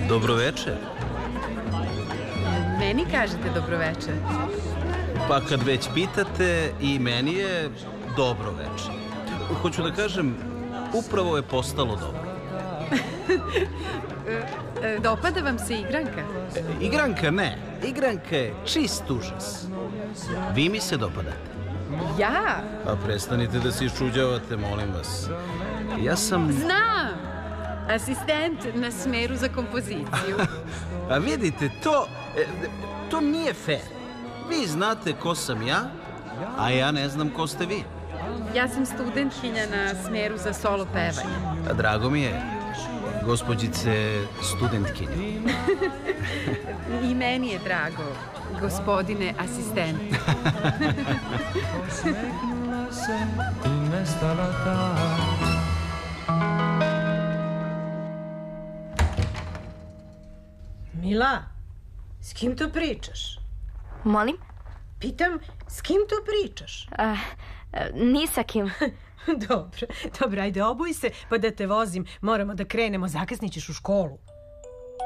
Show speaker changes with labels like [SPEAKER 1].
[SPEAKER 1] Dobroveče.
[SPEAKER 2] Meni kažete dobroveče.
[SPEAKER 1] Pa kad već pitate, i meni je dobroveče. Hoću da kažem, upravo je postalo dobro.
[SPEAKER 2] Dopada vam se igranka?
[SPEAKER 1] Igranka ne. Igranka je čist užas. Vi mi se dopadate.
[SPEAKER 2] Ja?
[SPEAKER 1] Pa prestanite da se iščuđavate, molim vas. Ja sam...
[SPEAKER 2] Znam! Asistent na smeru za kompoziciju.
[SPEAKER 1] A vidite, to nije fair. Vi znate ko sam ja, a ja ne znam ko ste vi.
[SPEAKER 2] Ja sam studentkinja na smeru za solo pevanje.
[SPEAKER 1] A drago mi je, gospođice studentkinje.
[SPEAKER 2] I meni je drago, gospodine asistent.
[SPEAKER 3] Mila, s kim to pričaš?
[SPEAKER 4] Molim?
[SPEAKER 3] Pitam, s kim to pričaš?
[SPEAKER 4] Ni sa kim.
[SPEAKER 3] Dobro, ajde, obuj se pa da te vozim. Moramo da krenemo, zakasnit ćeš u školu.